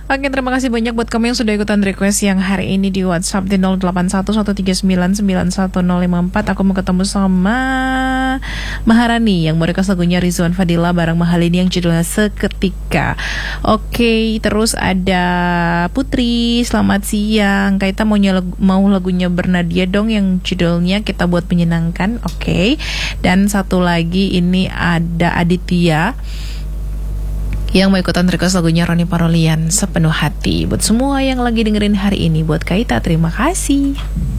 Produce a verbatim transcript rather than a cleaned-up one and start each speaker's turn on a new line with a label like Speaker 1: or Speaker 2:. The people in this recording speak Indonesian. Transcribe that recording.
Speaker 1: Oke, terima kasih banyak buat kamu yang sudah ikutan request yang hari ini di WhatsApp di nol delapan satu satu tiga sembilan sembilan satu nol lima empat. Aku mau ketemu sama Maharani yang mau request lagunya Rizwan Fadila bareng Mahalini yang judulnya Seketika. Oke, terus ada Putri, selamat siang. Kaita mau, lagu, mau lagunya Bernadia dong yang judulnya Kita Buat Menyenangkan. Oke. Dan satu lagi ini ada Aditya yang mau ikutan request lagunya Roni Parolian Sepenuh Hati. Buat semua yang lagi dengerin hari ini, buat Kaita terima kasih.